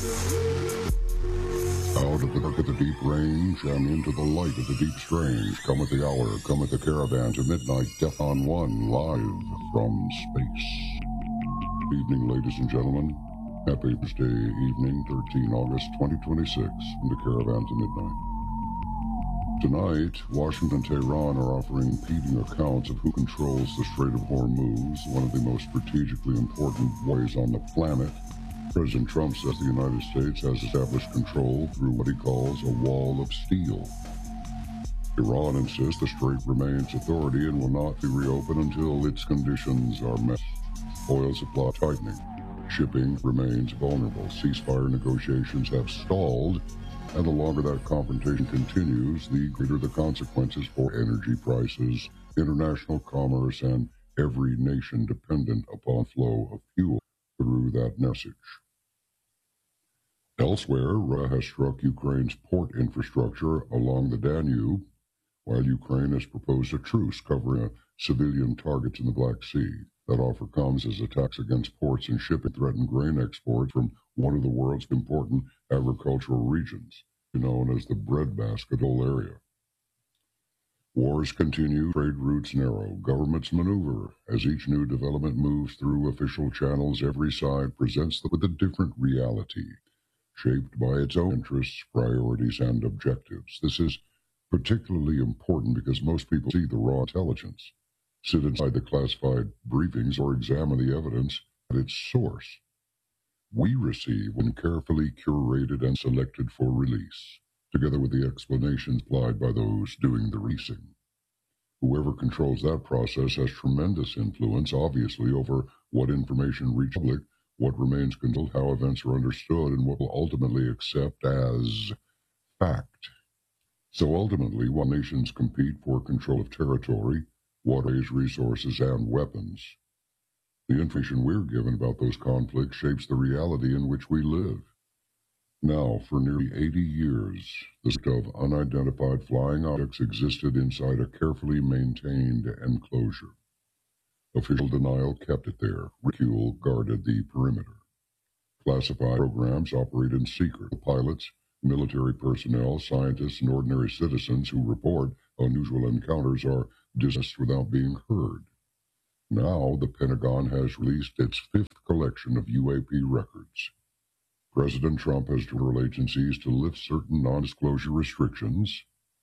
Out of the dark of the deep range and into the light of the deep strange, come at the hour, come at the caravan to midnight, Death on One, live from space. Good evening, ladies and gentlemen. Happy Thursday evening, 13 August 2026, from the caravan to midnight. Tonight, Washington and Tehran are offering competing accounts of who controls the Strait of Hormuz, one of the most strategically important ways on the planet. President Trump says the United States has established control through what he calls a wall of steel. Iran insists the strait remains authority and will not be reopened until its conditions are met. Oil supply tightening. Shipping remains vulnerable. Ceasefire negotiations have stalled, and the longer that confrontation continues, the greater the consequences for energy prices, international commerce, and every nation dependent upon flow of fuel through that message. Elsewhere, Russia has struck Ukraine's port infrastructure along the Danube, while Ukraine has proposed a truce covering civilian targets in the Black Sea. That offer comes as attacks against ports and shipping threaten grain exports from one of the world's important agricultural regions, known as the breadbasket area. Wars continue, trade routes narrow, governments maneuver. As each new development moves through official channels, every side presents them with a different reality, shaped by its own interests, priorities, and objectives. This is particularly important because most people see the raw intelligence, sit inside the classified briefings, or examine the evidence at its source. We receive when carefully curated and selected for release, together with the explanations applied by those doing the releasing. Whoever controls that process has tremendous influence, obviously, over what information reaches the public, what remains concealed, how events are understood, and what will ultimately accept as fact. So ultimately, while nations compete for control of territory, waterways, resources, and weapons, the information we're given about those conflicts shapes the reality in which we live. Now, for nearly 80 years, the subject of unidentified flying objects existed inside a carefully maintained enclosure. Official denial kept it there. Ridicule guarded the perimeter. Classified programs operate in secret. Pilots, military personnel, scientists, and ordinary citizens who report unusual encounters are dismissed without being heard. Now, the Pentagon has released its fifth collection of UAP records. President Trump has directed agencies to lift certain non-disclosure restrictions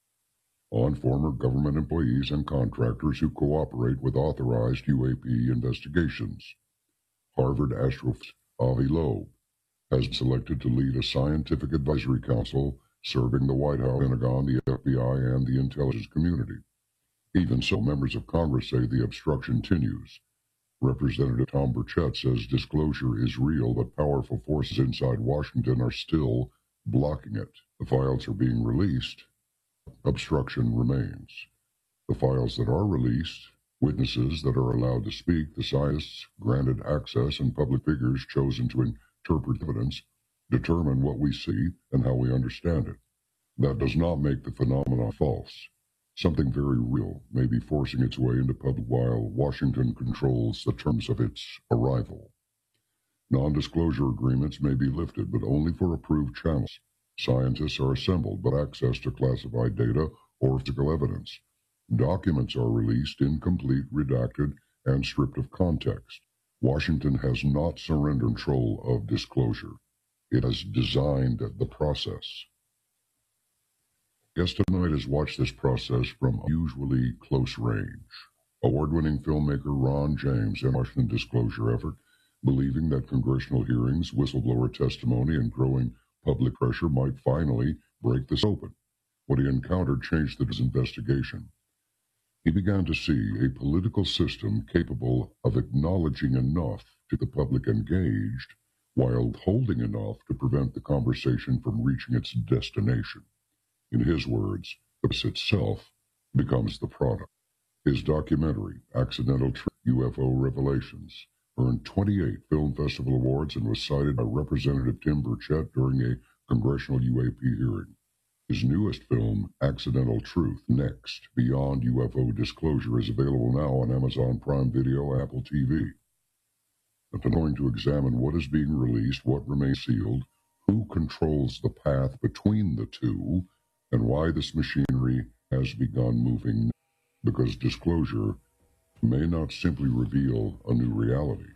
on former government employees and contractors who cooperate with authorized UAP investigations. Harvard astrophysicist Avi Loeb has been selected to lead a scientific advisory council serving the White House, Pentagon, the FBI, and the intelligence community. Even so, members of Congress say the obstruction continues. Representative Tom Burchett says disclosure is real, but powerful forces inside Washington are still blocking it. The files are being released. Obstruction remains. The files that are released, witnesses that are allowed to speak, the scientists granted access, and public figures chosen to interpret evidence, determine what we see and how we understand it. That does not make the phenomenon false. Something very real may be forcing its way into public while Washington controls the terms of its arrival. Non-disclosure agreements may be lifted, but only for approved channels. Scientists are assembled, but access to classified data or physical evidence. Documents are released incomplete, redacted, and stripped of context. Washington has not surrendered control of disclosure. It has designed the process. Guest tonight has watched this process from unusually close range. Award-winning filmmaker Ron James and Washington disclosure effort, believing that congressional hearings, whistleblower testimony, and growing public pressure might finally break this open. What he encountered changed his investigation. He began to see a political system capable of acknowledging enough to the public engaged while holding enough to prevent the conversation from reaching its destination. In his words, the process itself becomes the product. His documentary, Accidental Truth, UFO Revelations, earned 28 Film Festival Awards and was cited by Representative Tim Burchett during a congressional UAP hearing. His newest film, Accidental Truth, Next, Beyond UFO Disclosure, is available now on Amazon Prime Video, Apple TV. After going to examine what is being released, what remains sealed, who controls the path between the two, and why this machinery has begun moving, because disclosure may not simply reveal a new reality.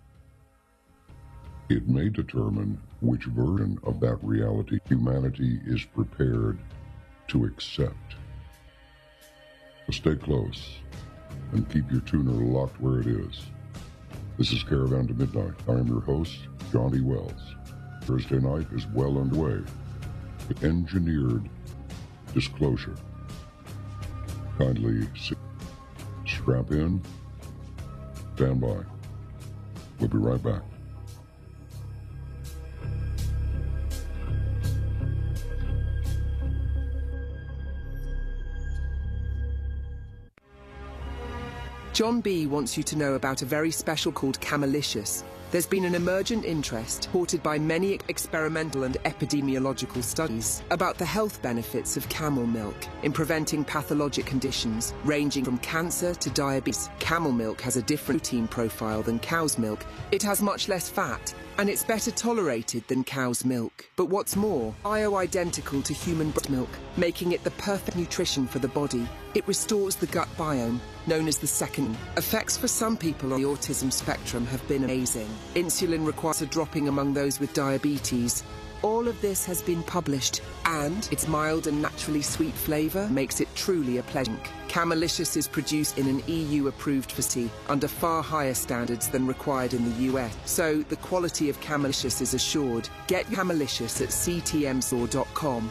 It may determine which version of that reality humanity is prepared to accept. So stay close and keep your tuner locked where it is. This is Caravan to Midnight. I am your host, John D. Wells. Thursday night is well underway with engineered disclosure. Kindly strap in, stand by. We'll be right back. John B. wants you to know about a very special called Camelicious. There's been an emergent interest, supported by many experimental and epidemiological studies, about the health benefits of camel milk in preventing pathologic conditions ranging from cancer to diabetes. Camel milk has a different protein profile than cow's milk. It has much less fat, and it's better tolerated than cow's milk. But what's more, bioidentical to human breast milk, making it the perfect nutrition for the body. It restores the gut biome, known as the second. Effects for some people on the autism spectrum have been amazing. Insulin requires a dropping among those with diabetes. All of this has been published, and its mild and naturally sweet flavour makes it truly a pleasure. Camelicious is produced in an EU-approved facility under far higher standards than required in the US, so the quality of Camelicious is assured. Get Camelicious at ctmstore.com.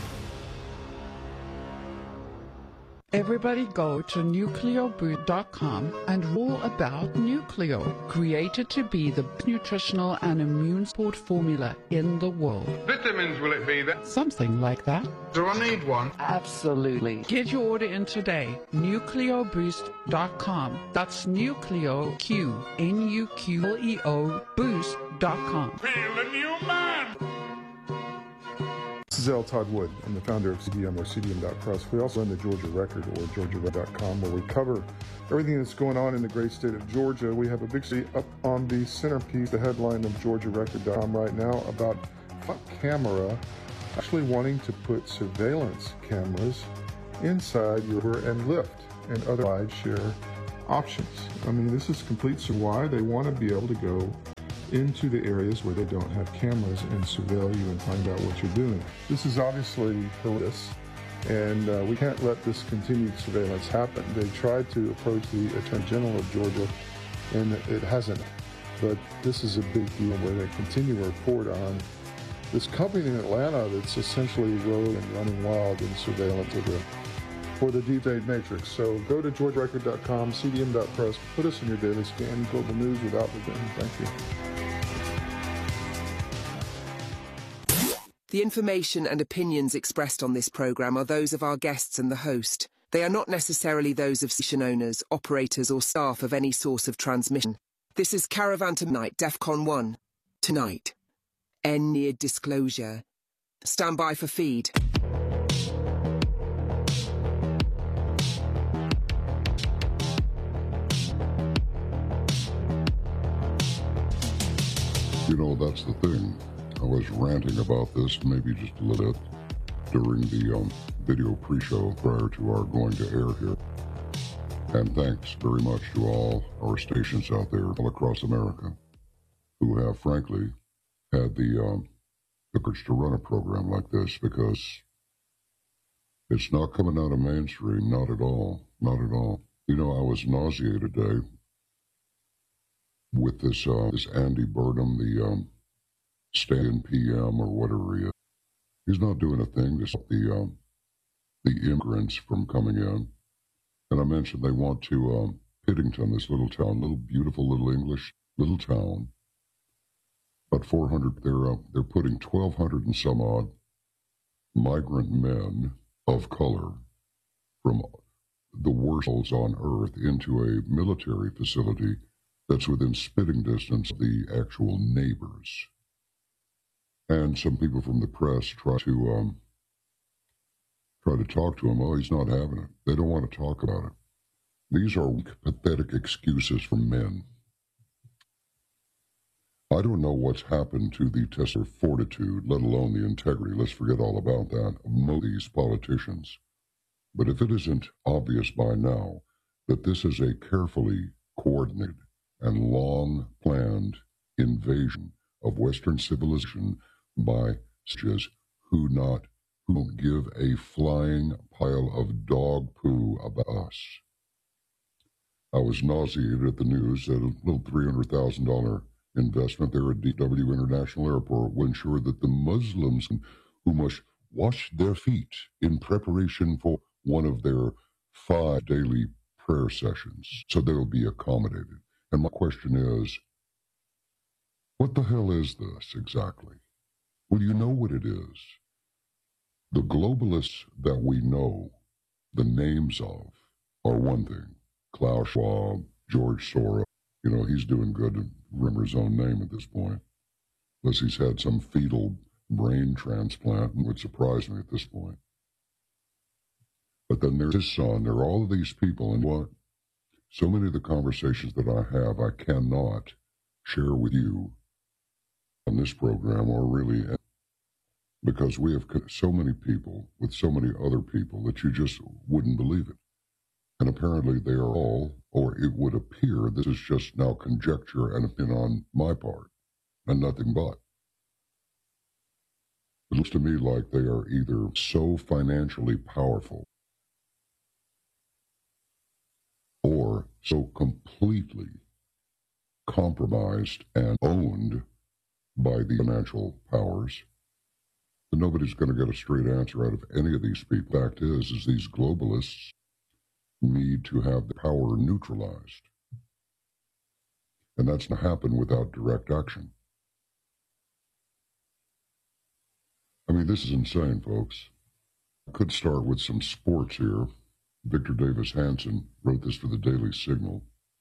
Everybody go to nucleoboost.com and all about Nucleo, created to be the nutritional and immune support formula in the world. Vitamins will it be then? Something like that. Do I need one? Absolutely. Get your order in today. Nucleoboost.com. That's Nucleo, Nucleo, boost.com. Feel a new man! This is L. Todd Wood. I'm the founder of CDM or CDM.press. We also run the Georgia Record or GeorgiaRecord.com, where we cover everything that's going on in the great state of Georgia. We have a big story up on the centerpiece, the headline of GeorgiaRecord.com right now about Hot Camera actually wanting to put surveillance cameras inside your Uber and Lyft and other ride-share options. I mean, this is complete. So why they want to be able to go into the areas where they don't have cameras and surveil you and find out what you're doing. This is obviously horrendous, and we can't let this continued surveillance happen. They tried to approach the Attorney General of Georgia, and it hasn't. But this is a big deal where they continue to report on this company in Atlanta that's essentially rogue and running wild in surveillance for the deep state matrix. So go to GeorgiaRecord.com, CDM.press, put us in your daily scan, global news without the gun. Thank you. The information and opinions expressed on this program are those of our guests and the host. They are not necessarily those of station owners, operators, or staff of any source of transmission. This is Caravan to Midnight, DEFCON 1. Tonight. Engineered disclosure. Stand by for feed. You know, that's the thing. I was ranting about this maybe just a little bit during the video pre-show prior to our going to air here. And thanks very much to all our stations out there all across America who have, frankly, had the courage to run a program like this, because it's not coming out of mainstream, not at all, not at all. You know, I was nauseated today with this Andy Burnham, the stand-in PM or whatever he is. He's not doing a thing to stop the immigrants from coming in. And I mentioned they want to Pittington, this little town, little beautiful little English little town. About 400. They're putting 1,200 and some odd migrant men of color from the worst holes on earth into a military facility that's within spitting distance of the actual neighbors. And some people from the press try to talk to him. Oh, he's not having it. They don't want to talk about it. These are weak, pathetic excuses from men. I don't know what's happened to the test of fortitude, let alone the integrity, let's forget all about that, of most of these politicians. But if it isn't obvious by now that this is a carefully coordinated and long-planned invasion of Western civilization by sages who don't give a flying pile of dog poo about us. I was nauseated at the news that a little $300,000 investment there at DW International Airport will ensure that the Muslims who must wash their feet in preparation for one of their 5 daily prayer sessions, so they'll be accommodated. And my question is, what the hell is this exactly? Well, you know what it is. The globalists that we know the names of are one thing. Klaus Schwab, George Soros. You know, he's doing good to remember his own name at this point. Unless he's had some fetal brain transplant, and would surprise me at this point. But then there's his son. There are all of these people, and what? So many of the conversations that I have, I cannot share with you on this program, or really, because we have so many people with so many other people that you just wouldn't believe it. And apparently they are all, or it would appear, this is just now conjecture and opinion on my part, and nothing but. It looks to me like they are either so financially powerful or so completely compromised and owned by the financial powers that nobody's going to get a straight answer out of any of these people. Fact is these globalists need to have the power neutralized. And that's going to happen without direct action. I mean, this is insane, folks. I could start with some sports here. Victor Davis Hanson wrote this for the Daily Signal.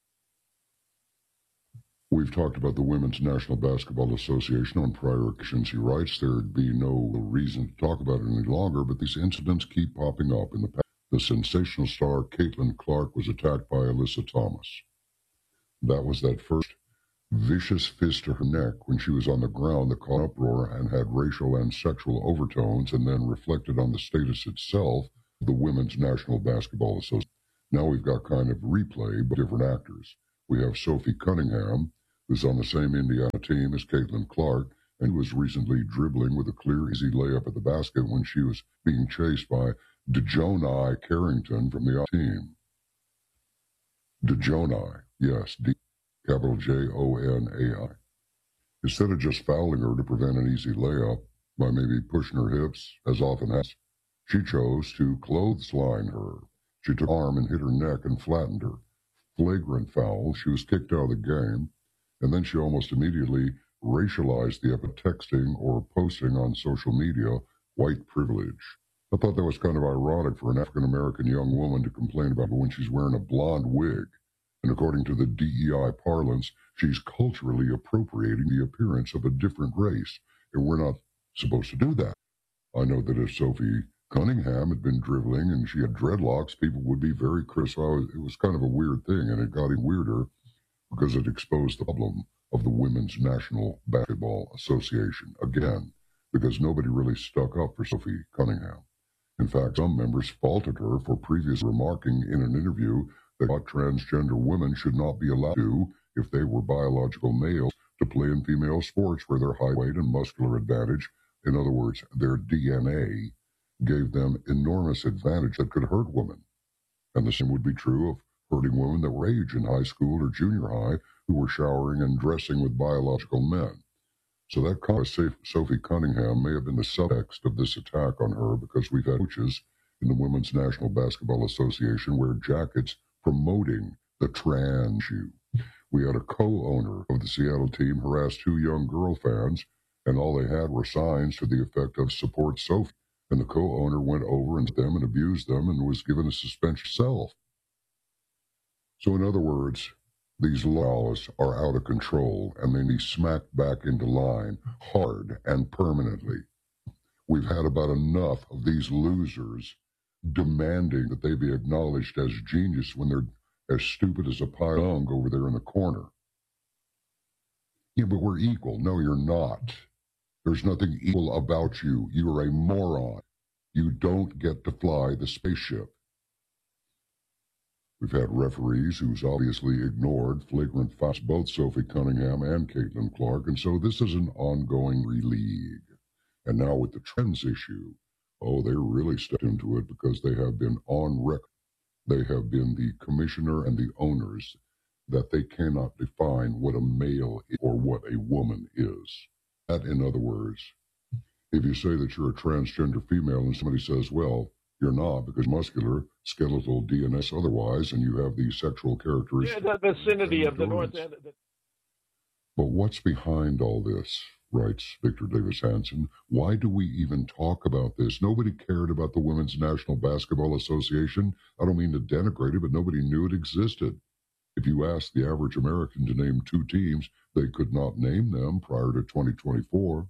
We've talked about the Women's National Basketball Association on prior occasions. He writes there'd be no reason to talk about it any longer, but these incidents keep popping up. In the past, the sensational star Caitlin Clark was attacked by Alyssa Thomas. That was that first vicious fist to her neck when she was on the ground that caused uproar and had racial and sexual overtones, and then reflected on the status itself of the Women's National Basketball Association. Now we've got kind of replay, but different actors. We have Sophie Cunningham, who's on the same Indiana team as Caitlin Clark, and was recently dribbling with a clear, easy layup at the basket when she was being chased by DeJoni Carrington from the team. DeJoni, yes, capital Jonai. Instead of just fouling her to prevent an easy layup by maybe pushing her hips as often as, she chose to clothesline her. She took her arm and hit her neck and flattened her. Flagrant foul. She was kicked out of the game, and then she almost immediately racialized the texting or posting on social media white privilege. I thought that was kind of ironic for an African-American young woman to complain about when she's wearing a blonde wig. And according to the DEI parlance, she's culturally appropriating the appearance of a different race, and we're not supposed to do that. I know that if Sophie Cunningham had been dribbling and she had dreadlocks, people would be very crisp. It was kind of a weird thing, and it got even weirder because it exposed the problem of the Women's National Basketball Association, again, because nobody really stuck up for Sophie Cunningham. In fact, some members faulted her for previously remarking in an interview that transgender women should not be allowed to, if they were biological males, to play in female sports where their height, weight, and muscular advantage, in other words, their DNA, gave them enormous advantage that could hurt women. And the same would be true of hurting women that were age in high school or junior high who were showering and dressing with biological men. So that caused Sophie Cunningham may have been the subtext of this attack on her, because we've had coaches in the Women's National Basketball Association wear jackets promoting the trans issue. We had a co-owner of the Seattle team harass 2 young girl fans, and all they had were signs to the effect of support Sophie. And the co-owner went over and them and abused them and was given a suspension himself. So in other words, these laws are out of control, and they need smacked back into line hard and permanently. We've had about enough of these losers demanding that they be acknowledged as genius when they're as stupid as a pile of dung over there in the corner. Yeah, but we're equal. No, you're not. There's nothing equal about you. You are a moron. You don't get to fly the spaceship. We've had referees who's obviously ignored flagrant fouls, both Sophie Cunningham and Caitlin Clark, and so this is an ongoing league. And now with the trends issue, oh, they really stepped into it because they have been on record. They have been the commissioner and the owners that they cannot define what a male is or what a woman is. That, in other words, if you say that you're a transgender female and somebody says, well, you're not because muscular, skeletal, DNA, otherwise, and you have these sexual characteristics. Yeah, the vicinity of the North End. But what's behind all this, writes Victor Davis Hanson? Why do we even talk about this? Nobody cared about the Women's National Basketball Association. I don't mean to denigrate it, but nobody knew it existed. If you asked the average American to name two teams, they could not name them prior to 2024.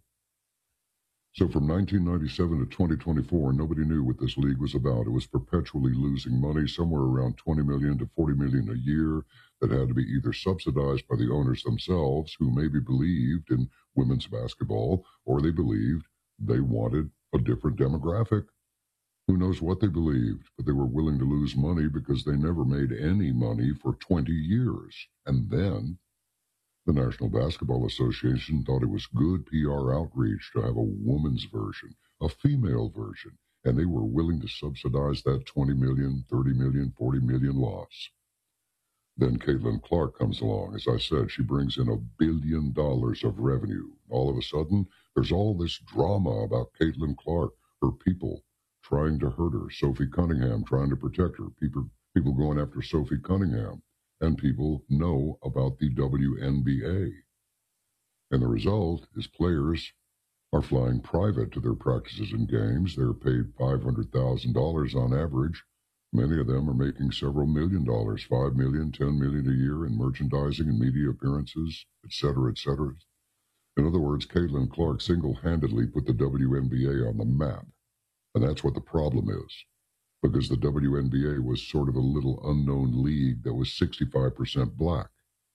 So from 1997 to 2024, nobody knew what this league was about. It was perpetually losing money, somewhere around $20 million to $40 million a year, that had to be either subsidized by the owners themselves, who maybe believed in women's basketball, or they believed they wanted a different demographic. Who knows what they believed, but they were willing to lose money because they never made any money for 20 years. And then the National Basketball Association thought it was good PR outreach to have a woman's version, a female version, and they were willing to subsidize that $20 million, $30 million, $40 million loss. Then Caitlin Clark comes along. As I said, she brings in $1 billion of revenue. All of a sudden, there's all this drama about Caitlin Clark, her people trying to hurt her, Sophie Cunningham trying to protect her, people going after Sophie Cunningham. And people know about the WNBA. And the result is players are flying private to their practices and games. They're paid $500,000 on average. Many of them are making several $1 million, $5 million, $10 million a year in merchandising and media appearances, etc., etc. In other words, Caitlin Clark single-handedly put the WNBA on the map. And that's what the problem is. Because the WNBA was sort of a little unknown league that was 65% black.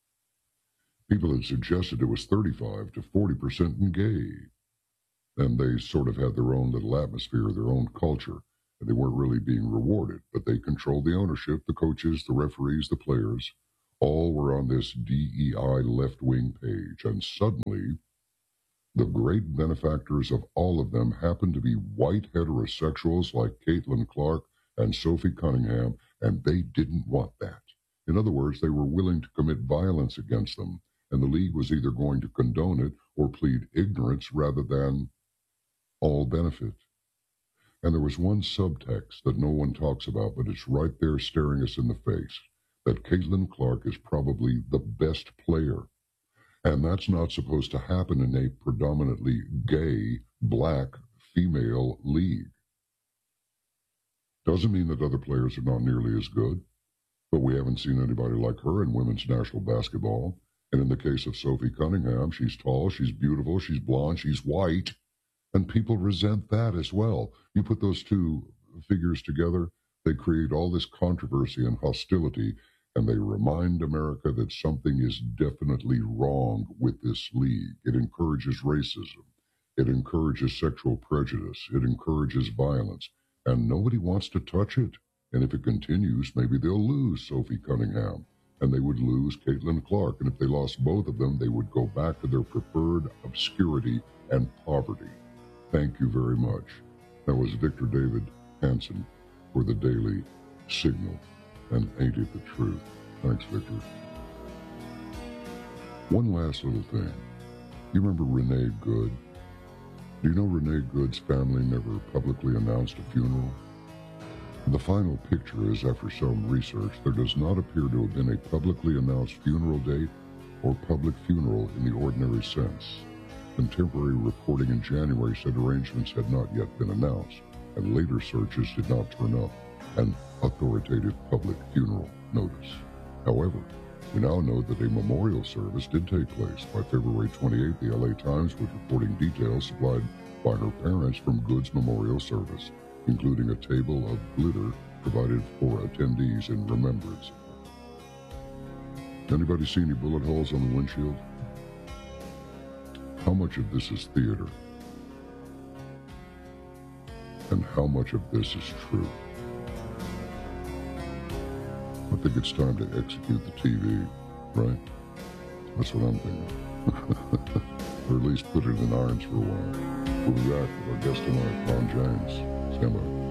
People had suggested it was 35 to 40% gay. And they sort of had their own little atmosphere, their own culture, and they weren't really being rewarded. But they controlled the ownership, the coaches, the referees, the players. All were on this DEI left-wing page. And suddenly, the great benefactors of all of them happened to be white heterosexuals like Caitlin Clark and Sophie Cunningham, and they didn't want that. In other words, they were willing to commit violence against them, and the league was either going to condone it or plead ignorance rather than all benefit. And there was one subtext that no one talks about, but it's right there staring us in the face, that Caitlin Clark is probably the best player. And that's not supposed to happen in a predominantly gay, black, female league. Doesn't mean that other players are not nearly as good, but we haven't seen anybody like her in women's national basketball. And in the case of Sophie Cunningham, she's tall, she's beautiful, she's blonde, she's white, and people resent that as well. You put those two figures together, they create all this controversy and hostility, and they remind America that something is definitely wrong with this league. It encourages racism. It encourages sexual prejudice. It encourages violence. And nobody wants to touch it. And if it continues, maybe they'll lose Sophie Cunningham, and they would lose Caitlin Clark. And if they lost both of them, they would go back to their preferred obscurity and poverty. Thank you very much. That was Victor David Hanson for the Daily Signal. And ain't it the truth? Thanks, Victor. One last little thing. You remember Renee Good? Do you know Renee Good's family never publicly announced a funeral? The final picture is, after some research, there does not appear to have been a publicly announced funeral date or public funeral in the ordinary sense. Contemporary reporting in January said arrangements had not yet been announced, and later searches did not turn up an authoritative public funeral notice. However, we now know that a memorial service did take place. By February 28th, the LA Times was reporting details supplied by her parents from Good's memorial service, including a table of glitter provided for attendees in remembrance. Anybody see any bullet holes on the windshield? How much of this is theater? And how much of this is true? I think it's time to execute the TV, right? That's what I'm thinking. Or at least put it in irons for a while. We'll be back with our guest tonight, Ron James. Stand by.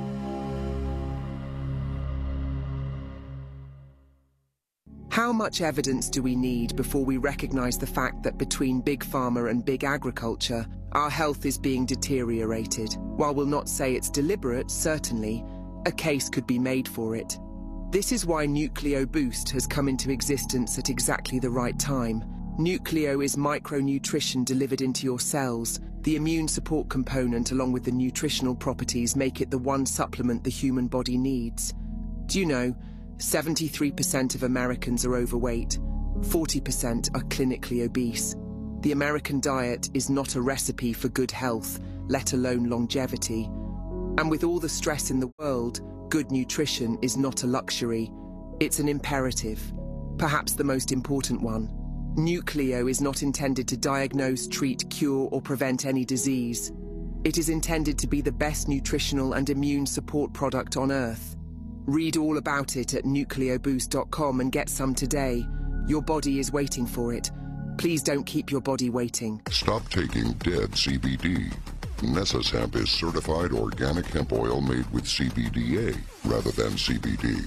How much evidence do we need before we recognize the fact that between big pharma and big agriculture, our health is being deteriorated? While we'll not say it's deliberate, certainly, a case could be made for it. This is why Nucleo Boost has come into existence at exactly the right time. Nucleo is micronutrition delivered into your cells. The immune support component along with the nutritional properties make it the one supplement the human body needs. Do you know, 73% of Americans are overweight, 40% are clinically obese. The American diet is not a recipe for good health, let alone longevity. And with all the stress in the world, good nutrition is not a luxury, it's an imperative, perhaps the most important one. Nucleo is not intended to diagnose, treat, cure, or prevent any disease. It is intended to be the best nutritional and immune support product on Earth. Read all about it at nucleoboost.com and get some today. Your body is waiting for it. Please don't keep your body waiting. Stop taking dead CBD. Nessus Hemp is certified organic hemp oil made with CBDA rather than CBD.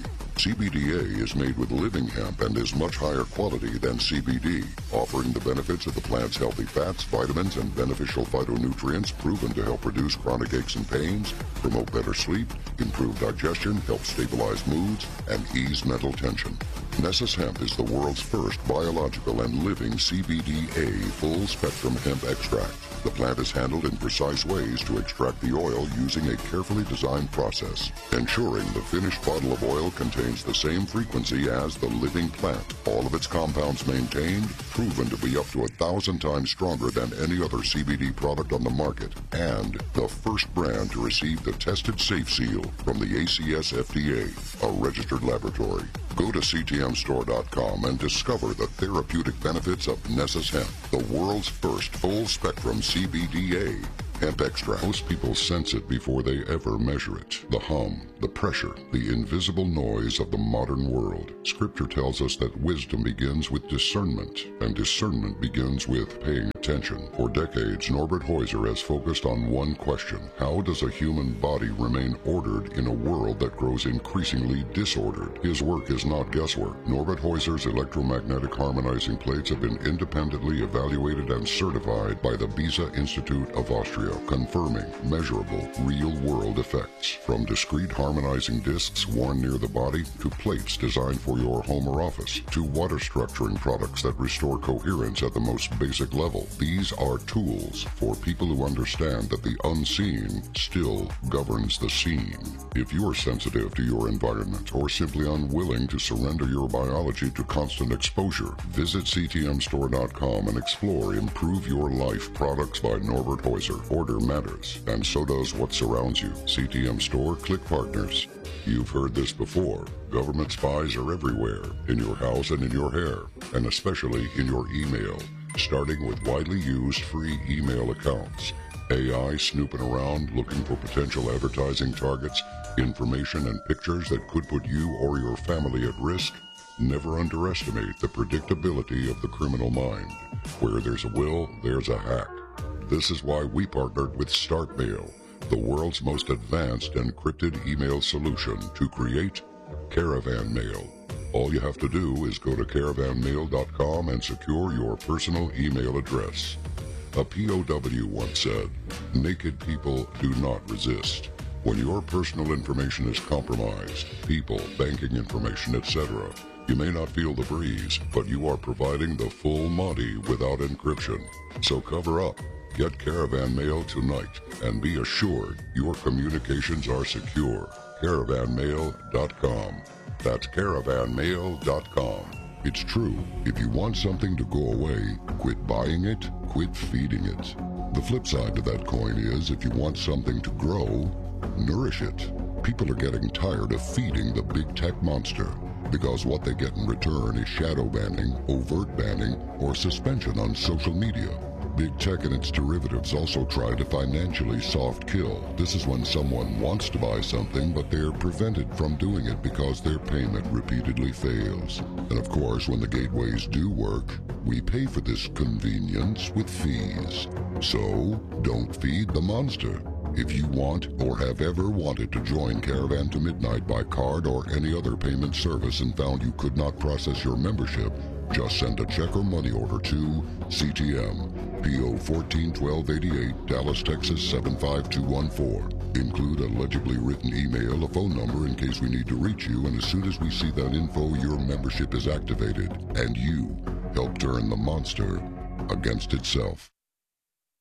CBDA is made with living hemp and is much higher quality than CBD, offering the benefits of the plant's healthy fats, vitamins, and beneficial phytonutrients proven to help reduce chronic aches and pains, promote better sleep, improve digestion, help stabilize moods, and ease mental tension. Nessus Hemp is the world's first biological and living CBDA full-spectrum hemp extract. The plant is handled in precise ways to extract the oil using a carefully designed process, ensuring the finished bottle of oil contains the same frequency as the living plant. All of its compounds maintained, proven to be up to 1,000 times stronger than any other CBD product on the market, and the first brand to receive the Tested Safe Seal from the ACS FDA, a registered laboratory. Go to ctmstore.com and discover the therapeutic benefits of Nessus Hemp, the world's first full-spectrum CBDA hemp extract. Most people sense it before they ever measure it. The hum, the pressure, the invisible noise of the modern world. Scripture tells us that wisdom begins with discernment, and discernment begins with paying attention. For decades, Norbert Heuser has focused on one question: how does a human body remain ordered in a world that grows increasingly disordered? His work is not guesswork. Norbert Heuser's electromagnetic harmonizing plates have been independently evaluated and certified by the Beza Institute of Austria, confirming measurable, real-world effects. From discrete harmonizing discs worn near the body, to plates designed for your home or office, to water structuring products that restore coherence at the most basic level. These are tools for people who understand that the unseen still governs the seen. If you are sensitive to your environment or simply unwilling to surrender your biology to constant exposure, visit ctmstore.com and explore Improve Your Life products by Norbert Heuser. Order matters, and so does what surrounds you. CTM Store, click partners. You've heard this before. Government spies are everywhere, in your house and in your hair, and especially in your email, starting with widely used free email accounts. AI snooping around looking for potential advertising targets, information and pictures that could put you or your family at risk. Never underestimate the predictability of the criminal mind. Where there's a will, there's a hack. This is why we partnered with StartMail, the world's most advanced encrypted email solution, to create Caravan Mail. All you have to do is go to caravanmail.com and secure your personal email address. A POW once said, "Naked people do not resist." When your personal information is compromised, people, banking information, etc., you may not feel the breeze, but you are providing the full Monty without encryption. So cover up. Get Caravan Mail tonight and be assured your communications are secure. Caravanmail.com. That's caravanmail.com. It's true. If you want something to go away, quit buying it, quit feeding it. The flip side to that coin is, if you want something to grow, nourish it. People are getting tired of feeding the big tech monster, because what they get in return is shadow banning, overt banning, or suspension on social media. Big tech and its derivatives also try to financially soft kill. This is when someone wants to buy something, but they're prevented from doing it because their payment repeatedly fails. And of course, when the gateways do work, we pay for this convenience with fees. So, don't feed the monster. If you want or have ever wanted to join Caravan to Midnight by card or any other payment service and found you could not process your membership, just send a check or money order to CTM, P.O. 141288, Dallas, Texas 75214. Include a legibly written email, a phone number in case we need to reach you, and as soon as we see that info, your membership is activated, and you help turn the monster against itself.